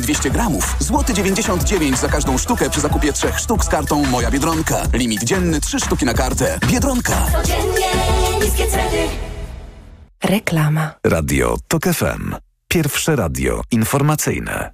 200 gramów. Złoty 99 za każdą sztukę przy zakupie 3 sztuk z kartą Moja Biedronka. Limit dzienny 3 sztuki na kartę. Biedronka. Codziennie niskie ceny. Reklama. Radio TOK FM. Pierwsze radio informacyjne.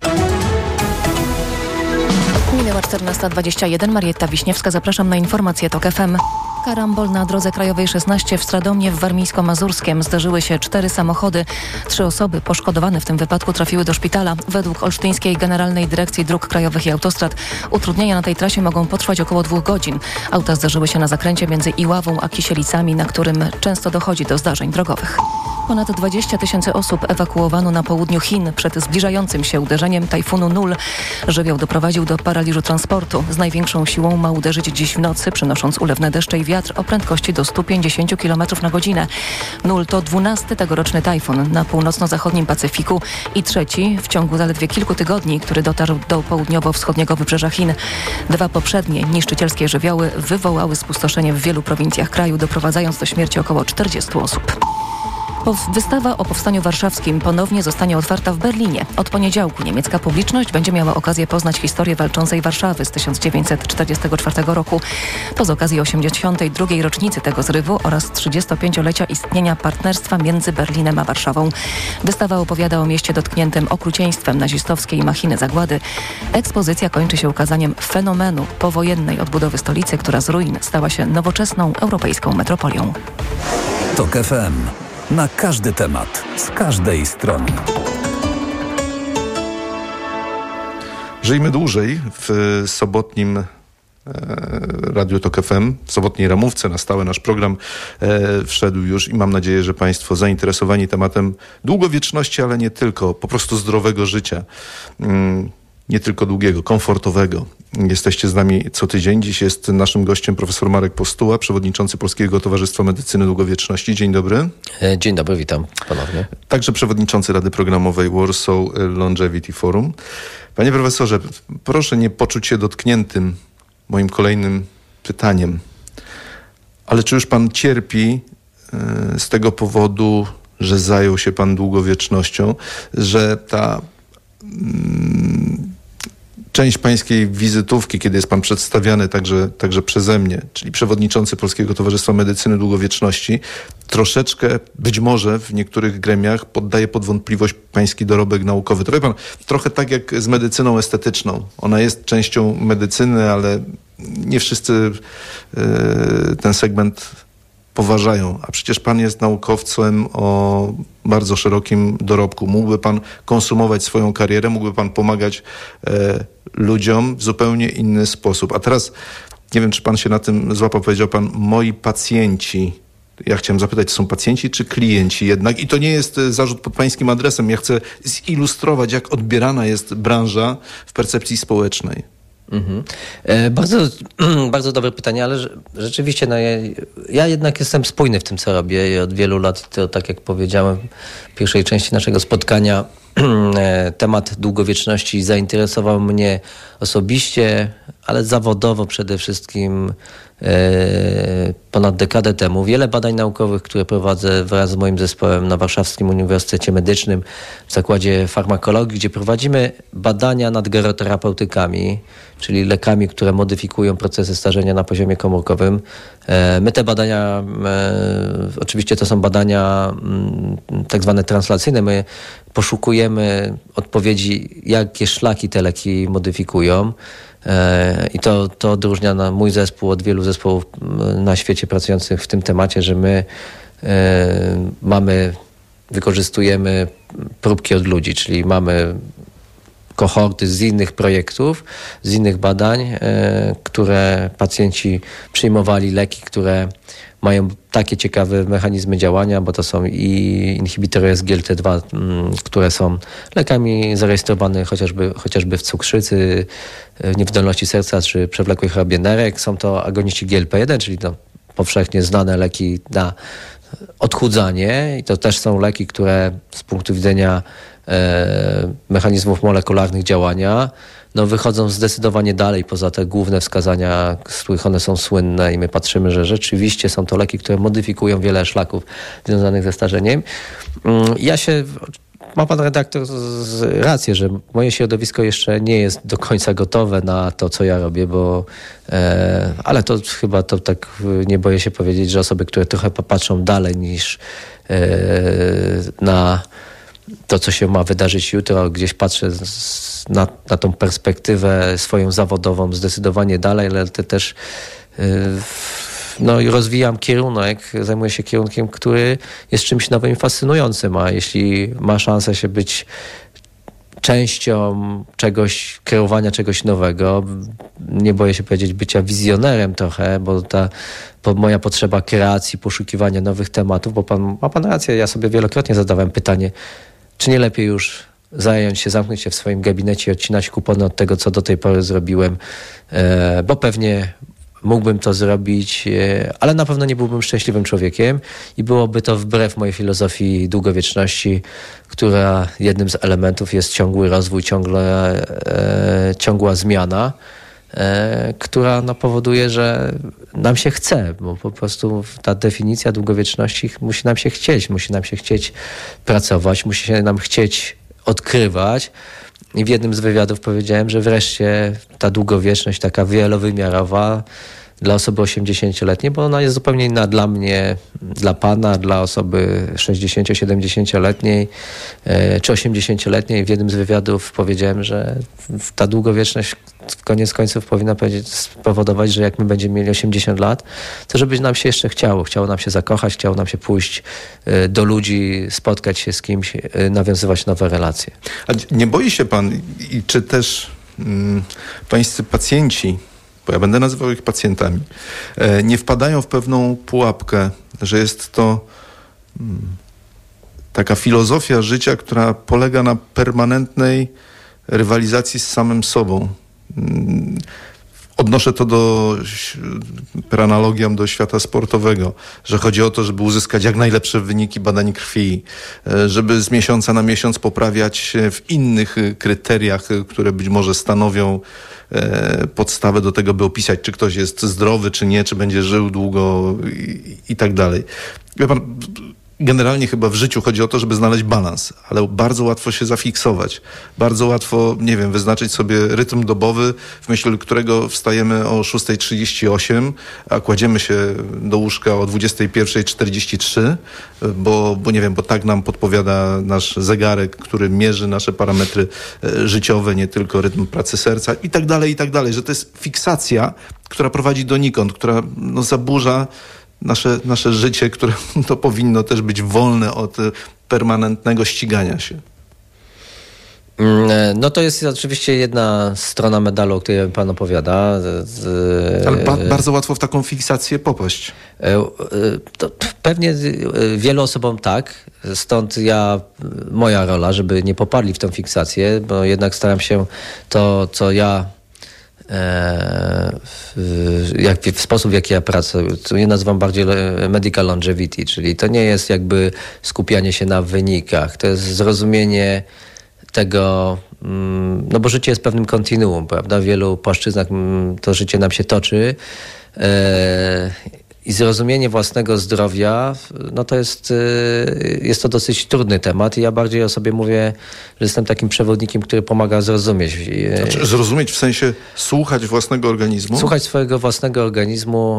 Minęła 14:21. Marietta Wiśniewska. Zapraszam na informację TOK FM. Karambol na drodze krajowej 16 w Stradomie w Warmińsko-Mazurskiem. Zdarzyły się 4 samochody. 3 osoby poszkodowane w tym wypadku trafiły do szpitala. Według Olsztyńskiej Generalnej Dyrekcji Dróg Krajowych i Autostrad utrudnienia na tej trasie mogą potrwać około 2 godzin. Auta zdarzyły się na zakręcie między Iławą a Kisielicami, na którym często dochodzi do zdarzeń drogowych. Ponad 20 000 osób ewakuowano na południu Chin przed zbliżającym się uderzeniem tajfunu Nul. Żywioł doprowadził do paraliżu transportu. Z największą siłą ma uderzyć dziś w nocy, przynosząc ulewne deszcze i wiatr o prędkości do 150 km na godzinę. Nul to 12. tegoroczny tajfun na północno-zachodnim Pacyfiku i 3. w ciągu zaledwie kilku tygodni, który dotarł do południowo-wschodniego wybrzeża Chin. 2 poprzednie niszczycielskie żywioły wywołały spustoszenie w wielu prowincjach kraju, doprowadzając do śmierci około 40 osób. Wystawa o Powstaniu Warszawskim ponownie zostanie otwarta w Berlinie. Od poniedziałku niemiecka publiczność będzie miała okazję poznać historię walczącej Warszawy z 1944 roku. To z okazji 82. rocznicy tego zrywu oraz 35-lecia istnienia partnerstwa między Berlinem a Warszawą. Wystawa opowiada o mieście dotkniętym okrucieństwem nazistowskiej machiny zagłady. Ekspozycja kończy się ukazaniem fenomenu powojennej odbudowy stolicy, która z ruin stała się nowoczesną europejską metropolią. TOK FM. Na każdy temat, z każdej strony. Żyjmy dłużej w sobotnim Radiu TOK FM, w sobotniej ramówce na stałe nasz program wszedł już i mam nadzieję, że Państwo zainteresowani tematem długowieczności, ale nie tylko, po prostu zdrowego życia. Nie tylko długiego, komfortowego. Jesteście z nami co tydzień. Dziś jest naszym gościem profesor Marek Postuła, przewodniczący Polskiego Towarzystwa Medycyny Długowieczności. Dzień dobry. Dzień dobry, witam ponownie. Także przewodniczący Rady Programowej Warsaw Longevity Forum. Panie profesorze, proszę nie poczuć się dotkniętym moim kolejnym pytaniem. Ale czy już pan cierpi z tego powodu, że zajął się pan długowiecznością, że ta część pańskiej wizytówki, kiedy jest pan przedstawiany także przeze mnie, czyli przewodniczący Polskiego Towarzystwa Medycyny Długowieczności, troszeczkę, być może w niektórych gremiach poddaje pod wątpliwość pański dorobek naukowy. To wie pan, trochę tak jak z medycyną estetyczną. Ona jest częścią medycyny, ale nie wszyscy ten segment poważają. A przecież pan jest naukowcem o bardzo szerokim dorobku. Mógłby pan konsumować swoją karierę, mógłby pan pomagać ludziom w zupełnie inny sposób. A teraz, nie wiem, czy pan się na tym złapał, powiedział pan, moi pacjenci. Ja chciałem zapytać, to są pacjenci czy klienci jednak? I to nie jest zarzut pod pańskim adresem. Ja chcę zilustrować, jak odbierana jest branża w percepcji społecznej. Bardzo dobre pytanie, ale rzeczywiście ja jednak jestem spójny w tym, co robię i od wielu lat, to tak jak powiedziałem w pierwszej części naszego spotkania, temat długowieczności zainteresował mnie osobiście, ale zawodowo przede wszystkim ponad dekadę temu. Wiele badań naukowych, które prowadzę wraz z moim zespołem na Warszawskim Uniwersytecie Medycznym w Zakładzie Farmakologii, gdzie prowadzimy badania nad geroterapeutykami, czyli lekami, które modyfikują procesy starzenia na poziomie komórkowym. My te badania, oczywiście to są badania tak zwane translacyjne, my poszukujemy odpowiedzi, jakie szlaki te leki modyfikują. I to odróżnia mój zespół od wielu zespołów na świecie pracujących w tym temacie, że my wykorzystujemy próbki od ludzi, czyli mamy kohorty z innych projektów, z innych badań, które pacjenci przyjmowali leki, które mają takie ciekawe mechanizmy działania, bo to są i inhibitory SGLT2, które są lekami zarejestrowane chociażby w cukrzycy, niewydolności serca czy przewlekłej chorobie nerek. Są to agoniści GLP-1, czyli powszechnie znane leki na odchudzanie i to też są leki, które z punktu widzenia mechanizmów molekularnych działania wychodzą zdecydowanie dalej poza te główne wskazania, z których one są słynne i my patrzymy, że rzeczywiście są to leki, które modyfikują wiele szlaków związanych ze starzeniem. Ja się ma pan redaktor rację, że moje środowisko jeszcze nie jest do końca gotowe na to, co ja robię, bo ale to chyba to tak nie boję się powiedzieć, że osoby, które trochę popatrzą dalej niż na to, co się ma wydarzyć jutro, gdzieś patrzę na tą perspektywę swoją zawodową zdecydowanie dalej, ale też i rozwijam kierunek, zajmuję się kierunkiem, który jest czymś nowym i fascynującym, a jeśli ma szansę się być częścią czegoś, kreowania czegoś nowego, nie boję się powiedzieć bycia wizjonerem trochę, bo moja potrzeba kreacji, poszukiwania nowych tematów, bo ma pan rację, ja sobie wielokrotnie zadawałem pytanie, czy nie lepiej już zamknąć się w swoim gabinecie i odcinać kupony od tego, co do tej pory zrobiłem, bo pewnie mógłbym to zrobić, ale na pewno nie byłbym szczęśliwym człowiekiem i byłoby to wbrew mojej filozofii długowieczności, która jednym z elementów jest ciągły rozwój, ciągła zmiana, która powoduje, że nam się chce, bo po prostu ta definicja długowieczności musi nam się chcieć pracować, musi się nam chcieć odkrywać. I w jednym z wywiadów powiedziałem, że wreszcie ta długowieczność taka wielowymiarowa dla osoby 80-letniej, bo ona jest zupełnie inna dla mnie, dla pana, dla osoby 60-70-letniej czy 80-letniej. W jednym z wywiadów powiedziałem, że ta długowieczność koniec końców powinna spowodować, że jak my będziemy mieli 80 lat, to żeby nam się jeszcze chciało nam się zakochać, chciało nam się pójść do ludzi, spotkać się z kimś, nawiązywać nowe relacje. A nie boi się pan i czy też pańscy pacjenci, bo ja będę nazywał ich pacjentami, nie wpadają w pewną pułapkę, że jest to taka filozofia życia, która polega na permanentnej rywalizacji z samym sobą. Odnoszę to per analogiam do świata sportowego, że chodzi o to, żeby uzyskać jak najlepsze wyniki badań krwi, żeby z miesiąca na miesiąc poprawiać się w innych kryteriach, które być może stanowią podstawę do tego, by opisać, czy ktoś jest zdrowy, czy nie, czy będzie żył długo i tak dalej. Wie pan, generalnie chyba w życiu chodzi o to, żeby znaleźć balans, ale bardzo łatwo się zafiksować. Bardzo łatwo, wyznaczyć sobie rytm dobowy, w myśl którego wstajemy o 6:38, a kładziemy się do łóżka o 21:43, bo tak nam podpowiada nasz zegarek, który mierzy nasze parametry życiowe, nie tylko rytm pracy serca i tak dalej, że to jest fiksacja, która prowadzi donikąd, która zaburza nasze życie, które to powinno też być wolne od permanentnego ścigania się. No to jest oczywiście jedna strona medalu, o której pan opowiada. Ale bardzo łatwo w taką fiksację popaść. To pewnie wielu osobom tak, stąd moja rola, żeby nie popadli w tą fiksację, bo jednak staram się to, co ja w sposób, w jaki ja pracuję, to ja nazywam bardziej medical longevity, czyli to nie jest jakby skupianie się na wynikach, to jest zrozumienie tego, bo życie jest pewnym kontinuum, prawda? W wielu płaszczyznach to życie nam się toczy i zrozumienie własnego zdrowia, to jest to dosyć trudny temat i ja bardziej o sobie mówię, że jestem takim przewodnikiem, który pomaga zrozumieć. Znaczy, zrozumieć w sensie słuchać własnego organizmu? Słuchać swojego własnego organizmu,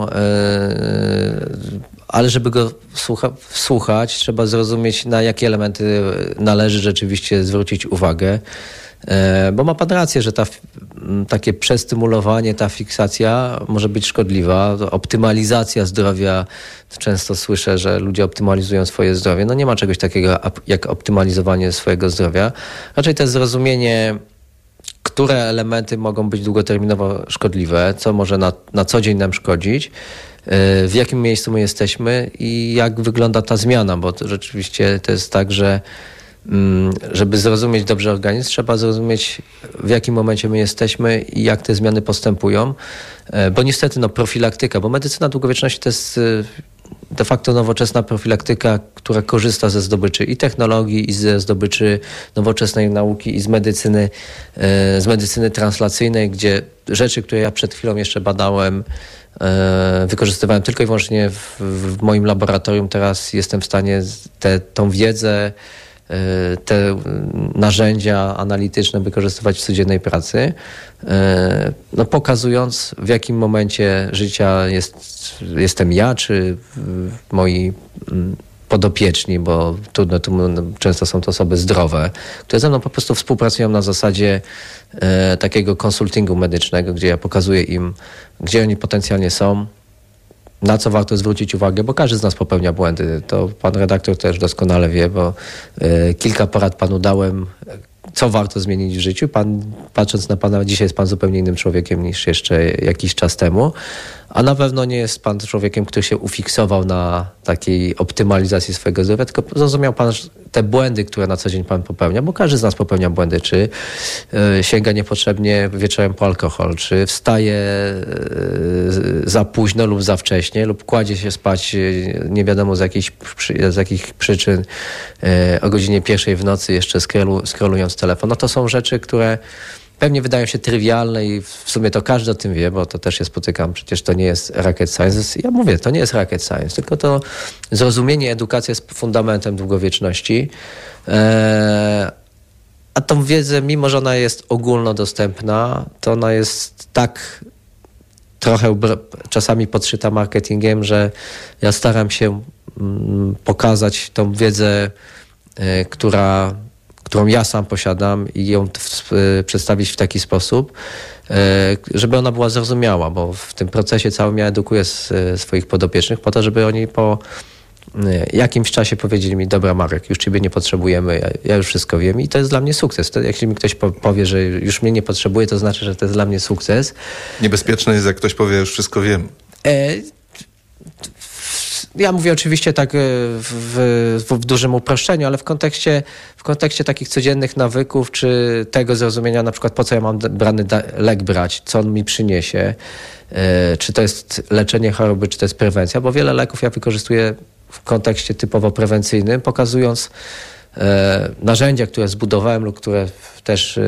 ale żeby go słuchać, trzeba zrozumieć, na jakie elementy należy rzeczywiście zwrócić uwagę. Bo ma pan rację, że takie przestymulowanie, ta fiksacja może być szkodliwa. Optymalizacja zdrowia, często słyszę, że ludzie optymalizują swoje zdrowie. Nie ma czegoś takiego jak optymalizowanie swojego zdrowia. Raczej to jest zrozumienie, które elementy mogą być długoterminowo szkodliwe, co może na co dzień nam szkodzić, w jakim miejscu my jesteśmy i jak wygląda ta zmiana, bo to rzeczywiście to jest tak, że żeby zrozumieć dobrze organizm, trzeba zrozumieć, w jakim momencie my jesteśmy i jak te zmiany postępują, bo niestety profilaktyka, bo medycyna długowieczności to jest de facto nowoczesna profilaktyka, która korzysta ze zdobyczy i technologii, i ze zdobyczy nowoczesnej nauki, i z medycyny translacyjnej, gdzie rzeczy, które ja przed chwilą jeszcze badałem, wykorzystywałem tylko i wyłącznie w moim laboratorium. Teraz jestem w stanie tą wiedzę te narzędzia analityczne wykorzystywać w codziennej pracy, no pokazując, w jakim momencie życia jestem ja, czy moi podopieczni, bo trudno, często są to osoby zdrowe, które ze mną po prostu współpracują na zasadzie takiego konsultingu medycznego, gdzie ja pokazuję im, gdzie oni potencjalnie są, na co warto zwrócić uwagę, bo każdy z nas popełnia błędy. To pan redaktor też doskonale wie, bo kilka porad panu dałem, co warto zmienić w życiu. Patrząc na pana, dzisiaj jest pan zupełnie innym człowiekiem niż jeszcze jakiś czas temu, a na pewno nie jest pan człowiekiem, który się ufiksował na takiej optymalizacji swojego zdrowia, tylko zrozumiał pan te błędy, które na co dzień pan popełnia, bo każdy z nas popełnia błędy, czy sięga niepotrzebnie wieczorem po alkohol, czy wstaje za późno lub za wcześnie, lub kładzie się spać nie wiadomo z jakich przyczyn o godzinie 1:00 w nocy jeszcze scrollując telefon. No to są rzeczy, które pewnie wydają się trywialne i w sumie to każdy o tym wie, bo to też się spotykam. Przecież to nie jest rocket science. Ja mówię, to nie jest rocket science, tylko to zrozumienie, edukacja jest fundamentem długowieczności. A tą wiedzę, mimo że ona jest ogólnodostępna, to ona jest tak trochę czasami podszyta marketingiem, że ja staram się pokazać tą wiedzę, którą ja sam posiadam i ją przedstawić w taki sposób, żeby ona była zrozumiała, bo w tym procesie całym ja edukuję swoich podopiecznych po to, żeby oni po jakimś czasie powiedzieli mi: dobra, Marek, już ciebie nie potrzebujemy, ja już wszystko wiem, i to jest dla mnie sukces. To, jeśli mi ktoś powie, że już mnie nie potrzebuje, to znaczy, że to jest dla mnie sukces. Niebezpieczne jest, jak ktoś powie: już wszystko wiem. Ja mówię oczywiście tak w dużym uproszczeniu, ale w kontekście takich codziennych nawyków, czy tego zrozumienia, na przykład po co ja mam brany lek brać, co on mi przyniesie, czy to jest leczenie choroby, czy to jest prewencja, bo wiele leków ja wykorzystuję w kontekście typowo prewencyjnym, pokazując narzędzia, które zbudowałem lub które też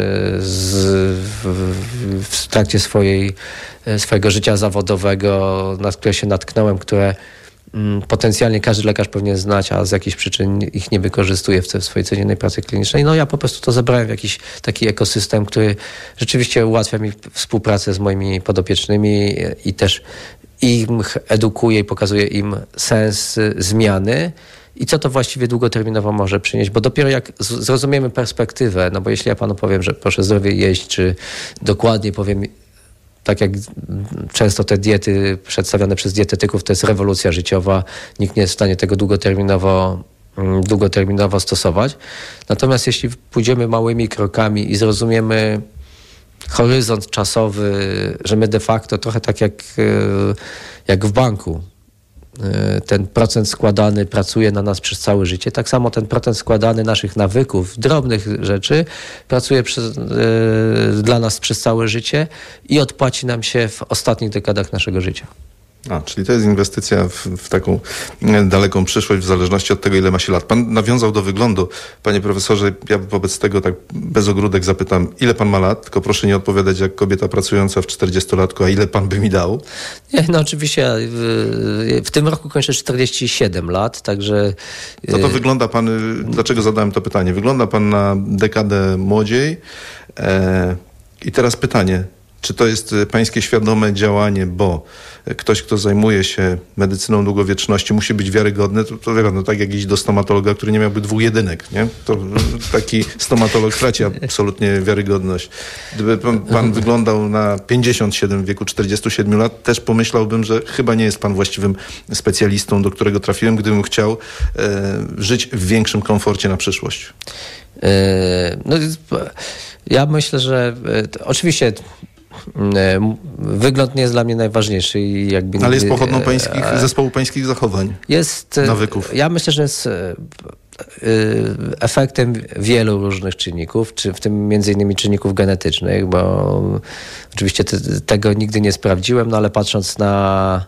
w trakcie swojego życia zawodowego, na które się natknąłem, które potencjalnie każdy lekarz powinien znać, a z jakichś przyczyn ich nie wykorzystuje w swojej codziennej pracy klinicznej. No ja po prostu to zebrałem w jakiś taki ekosystem, który rzeczywiście ułatwia mi współpracę z moimi podopiecznymi i też ich edukuje i pokazuje im sens zmiany i co to właściwie długoterminowo może przynieść, bo dopiero jak zrozumiemy perspektywę, no bo jeśli ja panu powiem, że proszę zdrowie jeść, czy dokładnie powiem, tak jak często te diety przedstawiane przez dietetyków, to jest rewolucja życiowa. Nikt nie jest w stanie tego długoterminowo stosować. Natomiast jeśli pójdziemy małymi krokami i zrozumiemy horyzont czasowy, że my de facto trochę tak jak w banku, ten procent składany pracuje na nas przez całe życie. Tak samo ten procent składany naszych nawyków, drobnych rzeczy pracuje dla nas przez całe życie i odpłaci nam się w ostatnich dekadach naszego życia. Czyli to jest inwestycja w taką daleką przyszłość, w zależności od tego, ile ma się lat. Pan nawiązał do wyglądu. Panie profesorze, ja wobec tego tak bez ogródek zapytam, ile pan ma lat? Tylko proszę nie odpowiadać jak kobieta pracująca w 40-latku, a ile pan by mi dał? Nie, no oczywiście w tym roku kończę 47 lat, także... No to wygląda pan, dlaczego zadałem to pytanie? Wygląda pan na dekadę młodziej. I teraz pytanie. Czy to jest pańskie świadome działanie, bo ktoś, kto zajmuje się medycyną długowieczności, musi być wiarygodny, to wiadomo, tak jak iść do stomatologa, który nie miałby 2 jedynek, nie? To taki stomatolog traci absolutnie wiarygodność. Gdyby pan wyglądał na 57 w wieku 47 lat, też pomyślałbym, że chyba nie jest pan właściwym specjalistą, do którego trafiłem, gdybym chciał żyć w większym komforcie na przyszłość. No, ja myślę, że oczywiście wygląd nie jest dla mnie najważniejszy. I jakby ale jest pochodną zespołu pańskich zachowań, nawyków. Ja myślę, że jest efektem wielu różnych czynników, w tym między innymi czynników genetycznych, bo oczywiście tego nigdy nie sprawdziłem, no ale patrząc na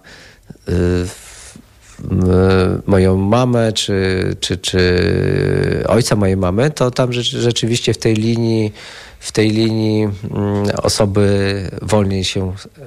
moją mamę, czy ojca mojej mamy, to tam rzeczywiście w tej linii osoby wolniej się